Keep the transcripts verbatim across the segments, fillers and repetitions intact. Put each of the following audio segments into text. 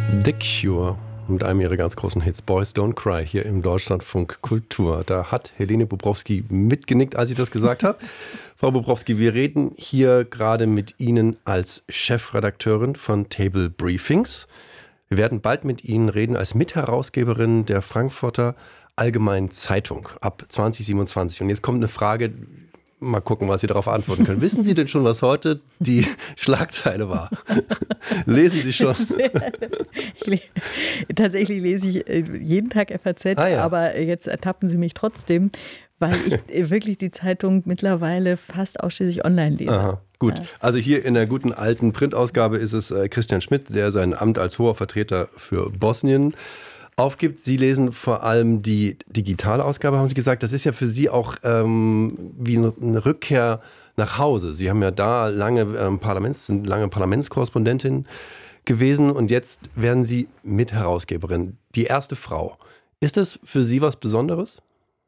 The Cure mit einem ihrer ganz großen Hits Boys Don't Cry hier im Deutschlandfunk Kultur. Da hat Helene Bobrowski mitgenickt, als ich das gesagt habe. Frau Bobrowski, wir reden hier gerade mit Ihnen als Chefredakteurin von Table Briefings. Wir werden bald mit Ihnen reden als Mitherausgeberin der Frankfurter Allgemeinen Zeitung ab zwanzig siebenundzwanzig. Und jetzt kommt eine Frage, mal gucken, was Sie darauf antworten können. Wissen Sie denn schon, was heute die Schlagzeile war? Lesen Sie schon? Ich le- Tatsächlich lese ich jeden Tag F A Z, ah, ja. aber jetzt ertappen Sie mich trotzdem, weil ich wirklich die Zeitung mittlerweile fast ausschließlich online lese. Aha, gut. Ja. Also hier in der guten alten Printausgabe ist es äh, Christian Schmidt, der sein Amt als hoher Vertreter für Bosnien aufgibt. Sie lesen vor allem die digitale Ausgabe, haben Sie gesagt. Das ist ja für Sie auch ähm, wie eine Rückkehr nach Hause. Sie haben ja da lange, ähm, Parlaments, sind lange Parlamentskorrespondentin gewesen und jetzt werden Sie Mitherausgeberin. Die erste Frau. Ist das für Sie was Besonderes?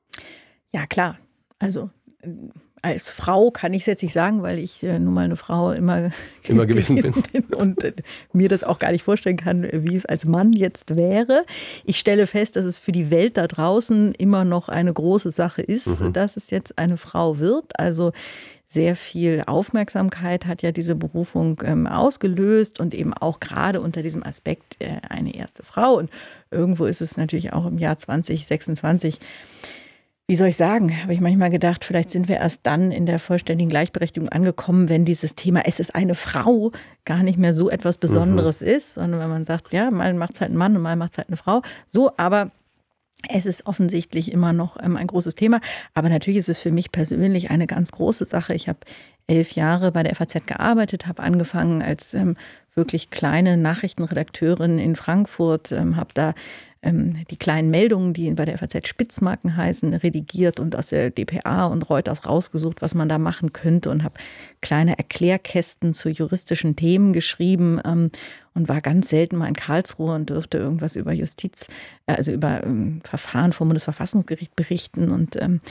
Ja, klar. Also als Frau kann ich es jetzt nicht sagen, weil ich äh, nun mal eine Frau immer, immer gewesen, gewesen bin, bin und äh, mir das auch gar nicht vorstellen kann, wie es als Mann jetzt wäre. Ich stelle fest, dass es für die Welt da draußen immer noch eine große Sache ist, mhm. dass es jetzt eine Frau wird. Also sehr viel Aufmerksamkeit hat ja diese Berufung ähm, ausgelöst und eben auch gerade unter diesem Aspekt äh, eine erste Frau. Und irgendwo ist es natürlich auch im Jahr zwanzig sechsundzwanzig. Wie soll ich sagen, habe ich manchmal gedacht, vielleicht sind wir erst dann in der vollständigen Gleichberechtigung angekommen, wenn dieses Thema, es ist eine Frau, gar nicht mehr so etwas Besonderes mhm. ist, sondern wenn man sagt, ja, mal macht es halt ein Mann und mal macht es halt eine Frau. So, aber es ist offensichtlich immer noch ähm, ein großes Thema. Aber natürlich ist es für mich persönlich eine ganz große Sache. Ich habe elf Jahre bei der F A Z gearbeitet, habe angefangen als ähm, wirklich kleine Nachrichtenredakteurin in Frankfurt, ähm, habe da ähm, die kleinen Meldungen, die bei der F A Z Spitzmarken heißen, redigiert und aus der D P A und Reuters rausgesucht, was man da machen könnte und habe kleine Erklärkästen zu juristischen Themen geschrieben ähm, und war ganz selten mal in Karlsruhe und durfte irgendwas über Justiz, also über ähm, Verfahren vom Bundesverfassungsgericht berichten und ähm,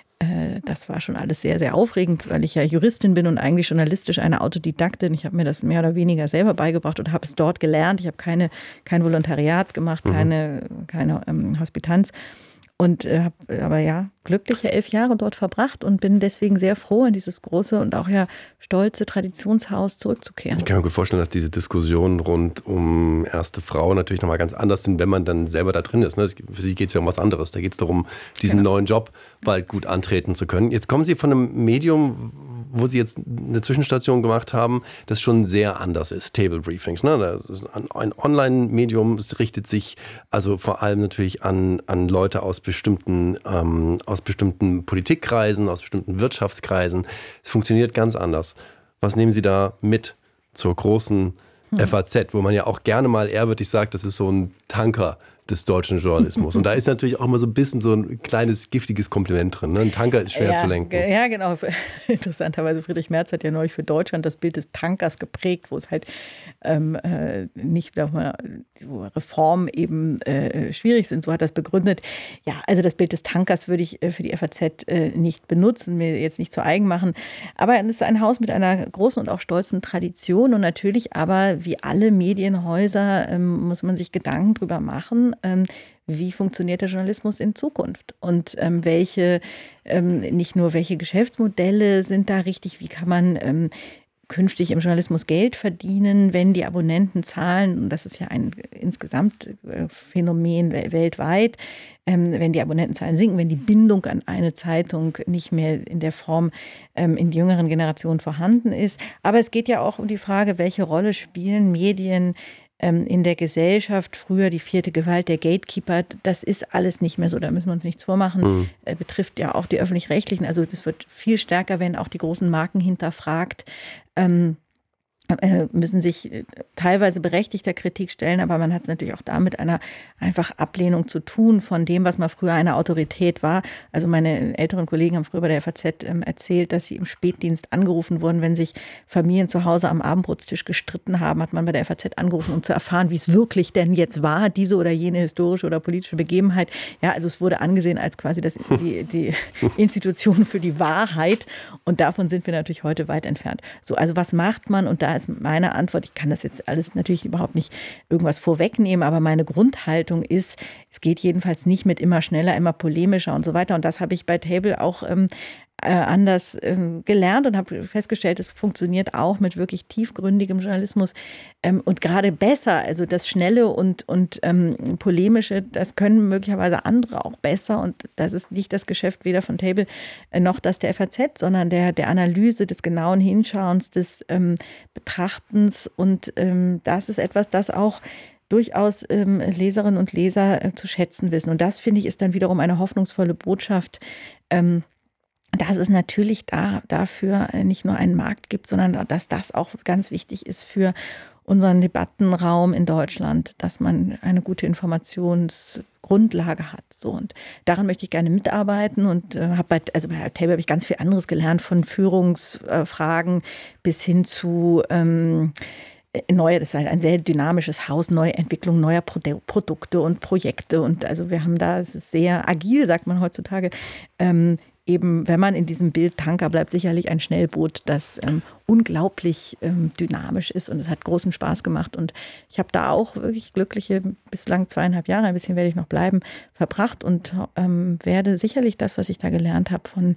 das war schon alles sehr, sehr aufregend, weil ich ja Juristin bin und eigentlich journalistisch eine Autodidaktin. Ich habe mir das mehr oder weniger selber beigebracht und habe es dort gelernt. Ich habe keine, kein Volontariat gemacht, keine, mhm. keine ähm, Hospitanz. Und äh, habe aber ja glückliche elf Jahre dort verbracht und bin deswegen sehr froh, in dieses große und auch ja stolze Traditionshaus zurückzukehren. Ich kann mir gut vorstellen, dass diese Diskussionen rund um erste Frau natürlich nochmal ganz anders sind, wenn man dann selber da drin ist. Für Sie geht es ja um was anderes. Da geht es darum, diesen genau. neuen Job bald gut antreten zu können. Jetzt kommen Sie von einem Medium, wo Sie jetzt eine Zwischenstation gemacht haben, das schon sehr anders ist, Table Briefings. Ne? Das ist ein Online-Medium, es richtet sich also vor allem natürlich an, an Leute aus bestimmten, ähm, aus bestimmten Politikkreisen, aus bestimmten Wirtschaftskreisen. Es funktioniert ganz anders. Was nehmen Sie da mit zur großen hm. F A Z, wo man ja auch gerne mal ehrwürdig sagt, das ist so ein Tanker des deutschen Journalismus. Und da ist natürlich auch immer so ein bisschen so ein kleines giftiges Kompliment drin. Ne? Ein Tanker ist schwer ja, zu lenken. Ja, genau. Interessanterweise, Friedrich Merz hat ja neulich für Deutschland das Bild des Tankers geprägt, wo es halt ähm, äh, nicht, wo Reformen eben äh, schwierig sind. So hat er das begründet. Ja, also das Bild des Tankers würde ich äh, für die F A Z äh, nicht benutzen, mir jetzt nicht zu eigen machen. Aber es ist ein Haus mit einer großen und auch stolzen Tradition. Und natürlich aber, wie alle Medienhäuser, ähm, muss man sich Gedanken drüber machen, Ähm, wie funktioniert der Journalismus in Zukunft und ähm, welche, ähm, nicht nur welche Geschäftsmodelle sind da richtig, wie kann man ähm, künftig im Journalismus Geld verdienen, wenn die Abonnenten zahlen, und das ist ja ein insgesamt äh, Phänomen weltweit, ähm, wenn die Abonnentenzahlen sinken, wenn die Bindung an eine Zeitung nicht mehr in der Form ähm, in jüngeren Generationen vorhanden ist. Aber es geht ja auch um die Frage, welche Rolle spielen Medien in der Gesellschaft, früher die vierte Gewalt, der Gatekeeper, das ist alles nicht mehr so, da müssen wir uns nichts vormachen, mhm. äh, betrifft ja auch die Öffentlich-Rechtlichen, also das wird viel stärker, wenn auch die großen Marken hinterfragt, ähm, äh, müssen sich äh, teilweise berechtigter Kritik stellen, aber man hat es natürlich auch damit einer einfach Ablehnung zu tun von dem, was mal früher eine Autorität war. Also meine älteren Kollegen haben früher bei der F A Z ähm, erzählt, dass sie im Spätdienst angerufen wurden, wenn sich Familien zu Hause am Abendbrotstisch gestritten haben, hat man bei der F A Z angerufen, um zu erfahren, wie es wirklich denn jetzt war, diese oder jene historische oder politische Begebenheit. Ja, also es wurde angesehen als quasi das, die, die Institution für die Wahrheit und davon sind wir natürlich heute weit entfernt. So, also was macht man? Und da ist ist meine Antwort. Ich kann das jetzt alles natürlich überhaupt nicht irgendwas vorwegnehmen, aber meine Grundhaltung ist, es geht jedenfalls nicht mit immer schneller, immer polemischer und so weiter. Und das habe ich bei Table auch ähm, äh, anders ähm, gelernt und habe festgestellt, es funktioniert auch mit wirklich tiefgründigem Journalismus ähm, und gerade besser. Also das Schnelle und, und ähm, Polemische, das können möglicherweise andere auch besser. Und das ist nicht das Geschäft weder von Table äh, noch das der F A Z, sondern der, der Analyse, des genauen Hinschauens, des ähm, Betrachtens. Und ähm, das ist etwas, das auch durchaus ähm, Leserinnen und Leser äh, zu schätzen wissen. Und das, finde ich, ist dann wiederum eine hoffnungsvolle Botschaft, ähm, dass es natürlich da, dafür nicht nur einen Markt gibt, sondern dass das auch ganz wichtig ist für unseren Debattenraum in Deutschland, dass man eine gute Informationsgrundlage hat. So, und daran möchte ich gerne mitarbeiten und äh, habe bei, also bei Table habe ich ganz viel anderes gelernt, von Führungsfragen äh, bis hin zu ähm, Neue, das ist halt ein sehr dynamisches Haus, neue Entwicklung neuer Pro- Produkte und Projekte. Und also wir haben da, es ist sehr agil, sagt man heutzutage, ähm, eben, wenn man in diesem Bild Tanker bleibt, sicherlich ein Schnellboot, das ähm, unglaublich ähm, dynamisch ist und es hat großen Spaß gemacht. Und ich habe da auch wirklich glückliche, bislang zweieinhalb Jahre, ein bisschen werde ich noch bleiben, verbracht und ähm, werde sicherlich das, was ich da gelernt habe von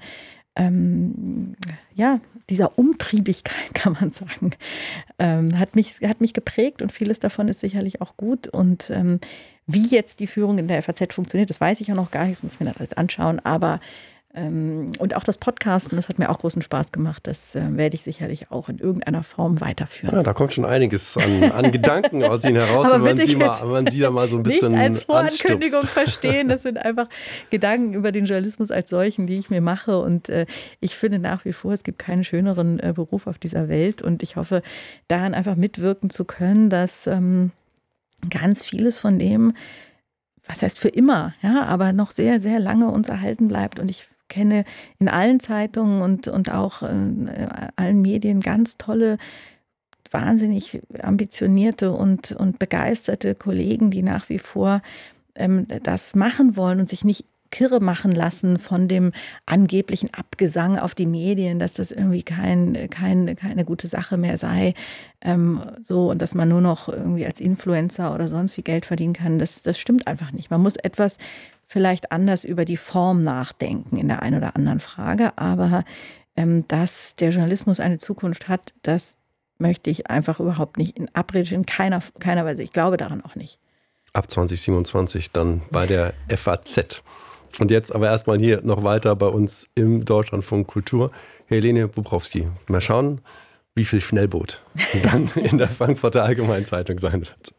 ähm, ja, dieser Umtriebigkeit, kann man sagen, ähm, hat mich, hat mich geprägt und vieles davon ist sicherlich auch gut. Und ähm, wie jetzt die Führung in der F A Z funktioniert, das weiß ich ja noch gar nicht, das muss ich mir dann alles anschauen, aber und auch das Podcasten, das hat mir auch großen Spaß gemacht. Das äh, werde ich sicherlich auch in irgendeiner Form weiterführen. Ja, da kommt schon einiges an, an Gedanken aus Ihnen heraus, wenn man, Sie mal, wenn man Sie da mal so ein bisschen nicht als Vorankündigung anstupst. verstehen. Das sind einfach Gedanken über den Journalismus als solchen, die ich mir mache. Und äh, ich finde nach wie vor, es gibt keinen schöneren äh, Beruf auf dieser Welt. Und ich hoffe, daran einfach mitwirken zu können, dass ähm, ganz vieles von dem, was heißt für immer, ja, aber noch sehr, sehr lange uns erhalten bleibt. Und ich kenne in allen Zeitungen und, und auch in allen Medien ganz tolle, wahnsinnig ambitionierte und, und begeisterte Kollegen, die nach wie vor ähm, das machen wollen und sich nicht kirre machen lassen von dem angeblichen Abgesang auf die Medien, dass das irgendwie kein, kein, keine gute Sache mehr sei, ähm, so, und dass man nur noch irgendwie als Influencer oder sonst wie Geld verdienen kann. Das, das stimmt einfach nicht. Man muss etwas vielleicht anders über die Form nachdenken in der einen oder anderen Frage, aber ähm, dass der Journalismus eine Zukunft hat, das möchte ich einfach überhaupt nicht in Abrede, in keiner, keiner Weise. Ich glaube daran auch nicht. Ab zwanzig siebenundzwanzig dann bei der F A Z. Und jetzt aber erstmal hier noch weiter bei uns im Deutschlandfunk Kultur. Helene Bubrowski. Mal schauen, wie viel Schnellboot dann in der Frankfurter Allgemeinen Zeitung sein wird.